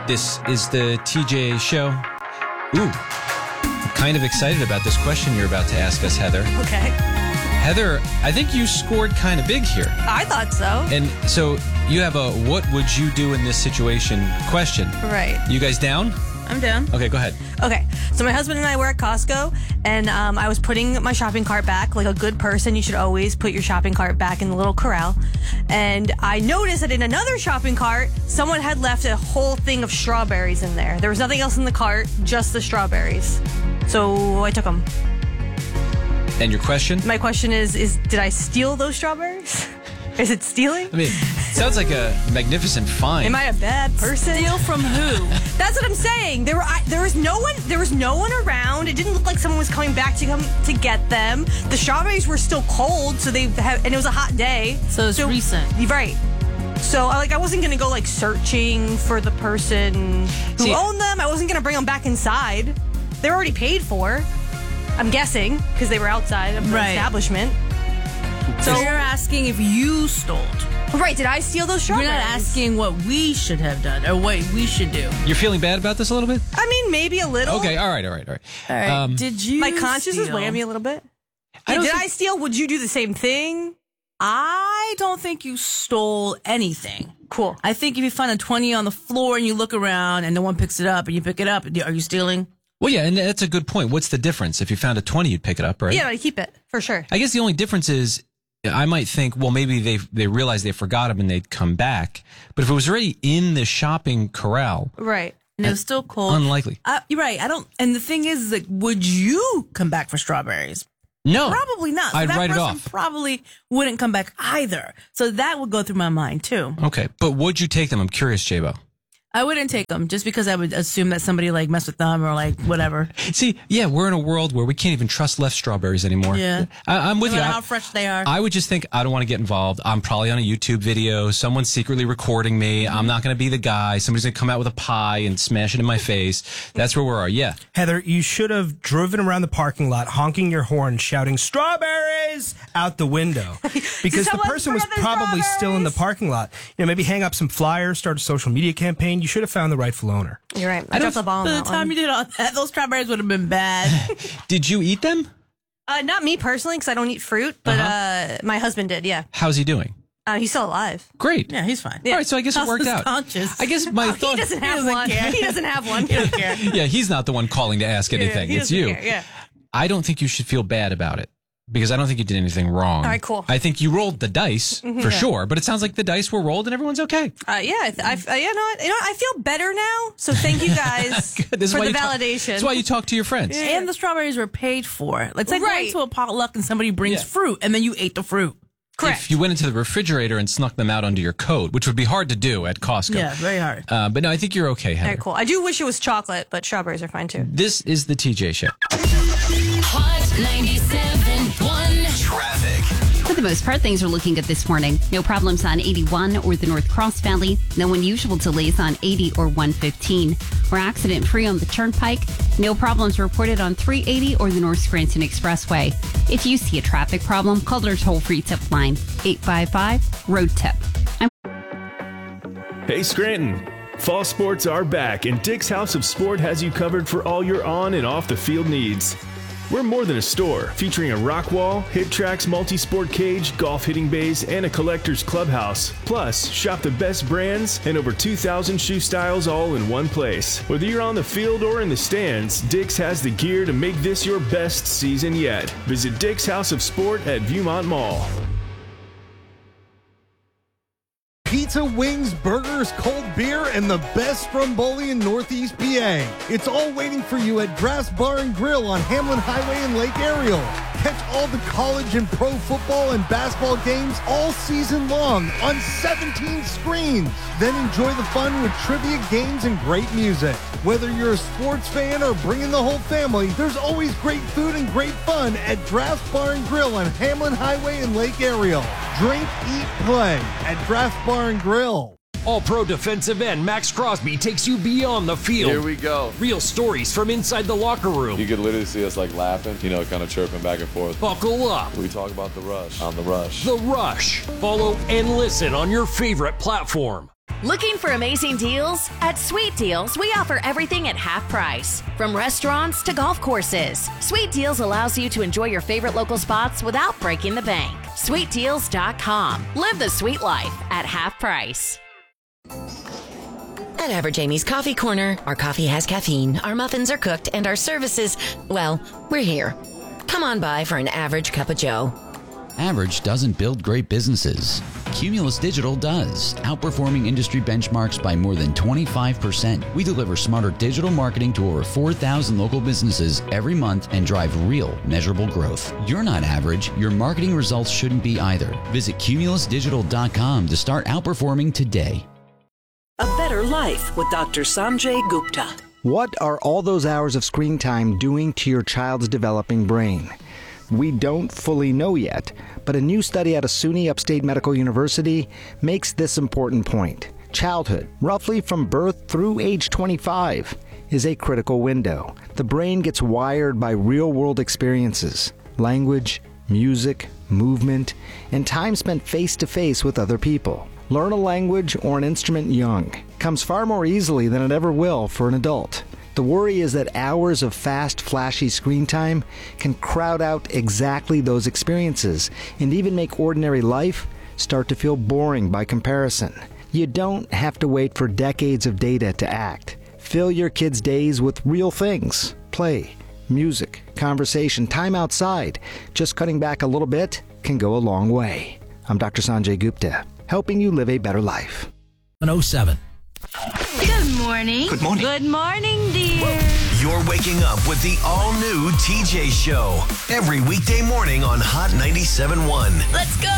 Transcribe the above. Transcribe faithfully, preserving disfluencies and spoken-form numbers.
This is the T J Show. Ooh, I'm kind of excited about this question you're about to ask us, Heather. Okay. Heather, I think you scored kind of big here. I thought so. And so you have a what would you do in this situation question. Right. You guys down? I'm down. Okay, go ahead. Okay, so my husband and I were at Costco, and um, I was putting my shopping cart back. Like a good person, you should always put your shopping cart back in the little corral. And I noticed that in another shopping cart, someone had left a whole thing of strawberries in there. There was nothing else in the cart, just the strawberries. So I took them. And your question? My question is, is did I steal those strawberries? Is it stealing? I mean, it sounds like a magnificent find. Am I a bad person? Steal from who? That's what I'm saying. There were I, there was no one there was no one around. It didn't look like someone was coming back to come to get them. The strawberries were still cold, so they have, and it was a hot day. So it's recent. Right. So like I wasn't gonna go like searching for the person who See, owned them. I wasn't gonna bring them back inside. They were already paid for. I'm guessing because they were outside of the Right. establishment. So you're asking if you stole. Right, did I steal those You're strawberries? not asking what we should have done or what we should do. You're feeling bad about this a little bit? I mean, maybe a little. Okay, all right, all right, all right. All right. Um, Did you My conscience is steal? weighing me a little bit. I Did don't I think- steal? Would you do the same thing? I don't think you stole anything. Cool. I think if you find a twenty on the floor and you look around and no one picks it up and you pick it up, are you stealing? Well, yeah, and that's a good point. What's the difference? If you found a twenty, you'd pick it up, right? Yeah, I keep it for sure. I guess the only difference is I might think, well, maybe they they realized they forgot them and they'd come back. But if it was already in the shopping corral, Right. And it was still cold. unlikely. Uh, you're right. I don't. And the thing is, is like, would you come back for strawberries? No. Probably not. So I'd that write it person off. probably wouldn't come back either. So that would go through my mind too. Okay, but would you take them? I'm curious, J-Bo. I wouldn't take them just because I would assume that somebody like messed with them or like whatever. See, yeah, we're in a world where we can't even trust left strawberries anymore. Yeah. I, I'm with No you. matter I- how fresh they are. I would just think, I don't want to get involved. I'm probably on a YouTube video. Someone's secretly recording me. I'm not going to be the guy. Somebody's going to come out with a pie and smash it in my face. That's where we are. Yeah. Heather, you should have driven around the parking lot, honking your horn, shouting "strawberries" out the window, because the Someone person was bring the probably still in the strawberries. parking lot. You know, maybe hang up some flyers, start a social media campaign. You should have found the rightful owner. You're right. I, I don't- dropped the ball on By the that time one. you did all that, those strawberries would have been bad. Did you eat them? Uh, not me personally, because I don't eat fruit, but uh my husband did, yeah. How's he doing? Uh, he's still alive. Great. Yeah, he's fine. All right, so I guess it How's worked his out. conscience? I guess my He thought. doesn't have doesn't one. care. He doesn't have one. He doesn't care. Yeah, he's not the one calling to ask anything. he It's doesn't you. care, yeah. I don't think you should feel bad about it because I don't think you did anything wrong. All right, cool. I think you rolled the dice for sure, but it sounds like the dice were rolled and everyone's okay. Uh, yeah, I, th- I, uh, you know, what? you know, what? I feel better now. So thank you guys Good. This is for why the you talk- validation. That's why you talk to your friends. And the strawberries were paid for. It's like Right. going to a potluck and somebody brings Yeah. fruit and then you ate the fruit. Correct. If you went into the refrigerator and snuck them out under your coat, which would be hard to do at Costco. Yeah, very hard. Uh, but no, I think you're okay, Heather. All right, cool. I do wish it was chocolate, but strawberries are fine too. This is the T J Show. Hot ninety-seven point one. Traffic. For the most part, things are looking good this morning. No problems on eighty-one or the North Cross Valley. No unusual delays on eighty or one fifteen. We're accident free on the Turnpike. No problems reported on three eighty or the North Scranton Expressway. If you see a traffic problem, call our toll-free tip line, eight five five, road tip. I'm Hey Scranton! Fall sports are back, and Dick's House of Sport has you covered for all your on and off the field needs. We're more than a store, featuring a rock wall, hit tracks, multi-sport cage, golf hitting bays, and a collector's clubhouse. Plus, shop the best brands and over two thousand shoe styles all in one place. Whether you're on the field or in the stands, Dick's has the gear to make this your best season yet. Visit Dick's House of Sport at Viewmont Mall. Pizza, wings, burgers, cold beer, and the best stromboli in Northeast P A. It's all waiting for you at Grass Bar and Grill on Hamlin Highway in Lake Ariel. Catch all the college and pro football and basketball games all season long on seventeen screens. Then enjoy the fun with trivia, games, and great music. Whether you're a sports fan or bringing the whole family, there's always great food and great fun at Grass Bar and Grill on Hamlin Highway in Lake Ariel. Drink, eat, play at Grass Bar and Grill. All-Pro defensive end Max Crosby takes you beyond the field. Here we go. Real stories from inside the locker room. You could literally see us like laughing, you know, kind of chirping back and forth. Buckle up. We talk about The Rush on The Rush. The Rush. Follow and listen on your favorite platform. Looking for amazing deals? At Sweet Deals, we offer everything at half price. From restaurants to golf courses, Sweet Deals allows you to enjoy your favorite local spots without breaking the bank. sweet deals dot com. Live the sweet life at half price. At Average Amy's Coffee Corner, our coffee has caffeine, our muffins are cooked, and our services, well, we're here. Come on by for an average cup of joe. Average doesn't build great businesses. Cumulus Digital does, outperforming industry benchmarks by more than twenty-five percent. We deliver smarter digital marketing to over four thousand local businesses every month and drive real, measurable growth. You're not average. Your marketing results shouldn't be either. Visit cumulus digital dot com to start outperforming today. A Better Life with Doctor Sanjay Gupta. What are all those hours of screen time doing to your child's developing brain? We don't fully know yet, but a new study out of SUNY Upstate Medical University makes this important point. Childhood, roughly from birth through age twenty-five, is a critical window. The brain gets wired by real-world experiences, language, music, movement, and time spent face-to-face with other people. Learn a language or an instrument young comes far more easily than it ever will for an adult. The worry is that hours of fast, flashy screen time can crowd out exactly those experiences and even make ordinary life start to feel boring by comparison. You don't have to wait for decades of data to act. Fill your kids' days with real things. Play, music, conversation, time outside. Just cutting back a little bit can go a long way. I'm Doctor Sanjay Gupta, helping you live a better life. oh seven. Good morning. Good morning. Good morning, dear. You're waking up with the all-new T J Show every weekday morning on Hot ninety-seven point one. Let's go.